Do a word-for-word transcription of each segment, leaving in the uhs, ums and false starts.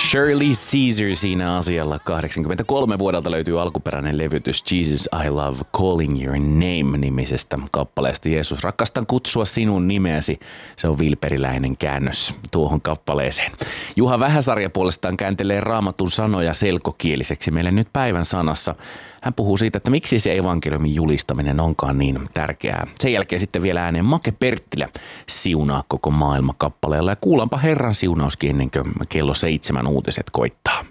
Shirley Caesar siinä asialla. kahdeksankymmentäkolme vuodelta löytyy alkuperäinen levytys Jesus I Love Calling Your Name-nimisestä kappaleesta. Jeesus, rakastan kutsua sinun nimeäsi. Se on vilperiläinen käännös tuohon kappaleeseen. Juha Vähäsarja puolestaan kääntelee Raamatun sanoja selkokieliseksi meille nyt päivän sanassa. Hän puhuu siitä, että miksi se evankeliumin julistaminen onkaan niin tärkeää. Sen jälkeen sitten vielä ääneen Make Perttilä siunaa koko maailma kappaleella. Ja kuullaanpa Herran siunauskin ennen kuin kello seitsemän uutiset koittaa.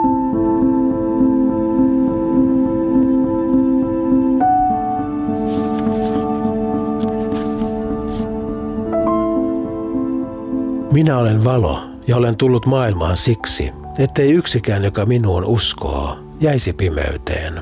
Minä olen valo ja olen tullut maailmaan siksi, ettei yksikään, joka minuun uskoo, jäisi pimeyteen.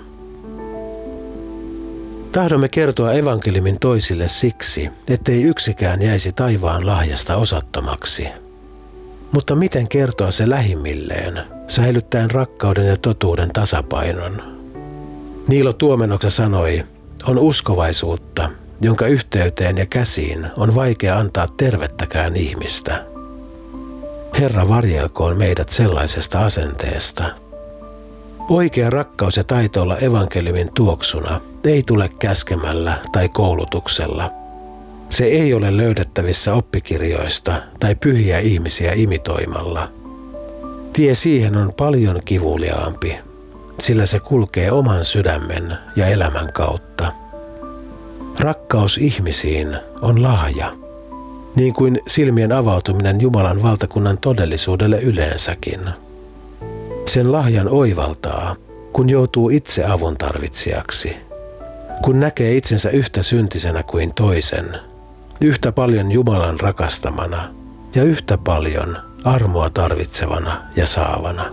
Tahdomme kertoa evankeliumin toisille siksi, ettei yksikään jäisi taivaan lahjasta osattomaksi. Mutta miten kertoa se lähimmilleen, säilyttäen rakkauden ja totuuden tasapainon? Niilo Tuomenoksa sanoi, on uskovaisuutta, jonka yhteyteen ja käsiin on vaikea antaa tervettäkään ihmistä. Herra varjelkoon meidät sellaisesta asenteesta. Oikea rakkaus ja taito olla evankeliumin tuoksuna ei tule käskemällä tai koulutuksella. Se ei ole löydettävissä oppikirjoista tai pyhiä ihmisiä imitoimalla. Tie siihen on paljon kivuliaampi, sillä se kulkee oman sydämen ja elämän kautta. Rakkaus ihmisiin on lahja, niin kuin silmien avautuminen Jumalan valtakunnan todellisuudelle yleensäkin. Sen lahjan oivaltaa, kun joutuu itse avun tarvitsijaksi, kun näkee itsensä yhtä syntisenä kuin toisen, yhtä paljon Jumalan rakastamana ja yhtä paljon armoa tarvitsevana ja saavana.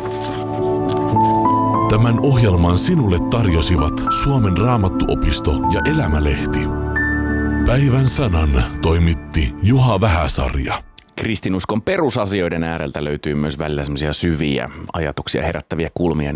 Tämän ohjelman sinulle tarjosivat Suomen Raamattuopisto ja Elämälehti. Päivän sanan toimitti Juha Vähäsarja. Kristinuskon perusasioiden ääreltä löytyy myös välillä semmoisia syviä ajatuksia herättäviä kulmia.